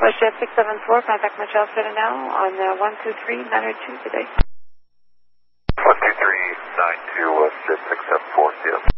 WestJet 674, contact Michelle Citadel on 123-902 today. 123-92, WestJet 674, yes.